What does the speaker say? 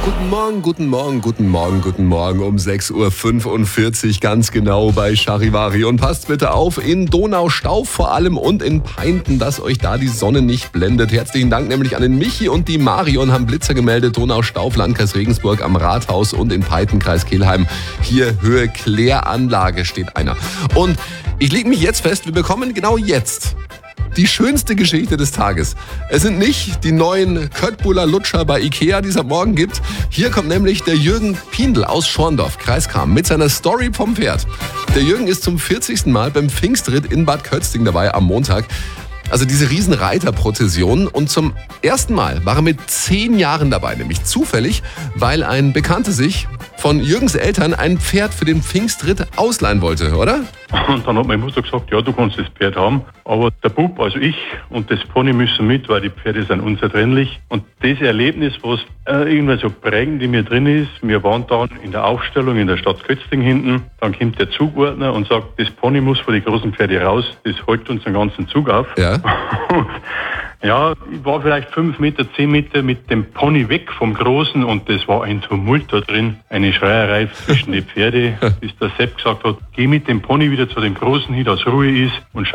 Guten Morgen um 6.45 Uhr ganz genau bei Charivari. Und passt bitte auf, in Donaustauf vor allem und in Peinten, dass euch da die Sonne nicht blendet. Herzlichen Dank nämlich an den Michi und die Marion, haben Blitzer gemeldet. Donaustauf, Landkreis Regensburg am Rathaus und in Peinten, Kreis Kelheim. Hier Höhe Kläranlage steht einer. Und ich lege mich jetzt fest, wir bekommen genau jetzt die schönste Geschichte des Tages. Es sind nicht die neuen Köttbuller Lutscher bei Ikea, die es ab morgen gibt. Hier kommt nämlich der Jürgen Piendl aus Schorndorf, Kreis Cham, mit seiner Story vom Pferd. Der Jürgen ist zum 40. Mal beim Pfingstritt in Bad Kötzting dabei am Montag. Also diese riesen Reiterprozession. Und zum ersten Mal war er mit 10 Jahren dabei, nämlich zufällig, weil ein Bekannter sich von Jürgens Eltern ein Pferd für den Pfingstritt ausleihen wollte, oder? Und dann hat meine Mutter gesagt, ja, du kannst das Pferd haben, aber der Bub, also ich und das Pony müssen mit, weil die Pferde sind unzertrennlich. Und das Erlebnis, was irgendwie so prägend in mir drin ist, wir waren dann in der Aufstellung in der Stadt Kötzting hinten, dann kommt der Zugordner und sagt, das Pony muss vor die großen Pferde raus, das hält uns den ganzen Zug auf. Ja. Ja, ich war vielleicht 5 Meter, 10 Meter mit dem Pony weg vom Großen und das war ein Tumult da drin, eine Schreierei zwischen die Pferde, bis der Sepp gesagt hat, geh mit dem Pony wieder zu dem Großen hin, dass Ruhe ist und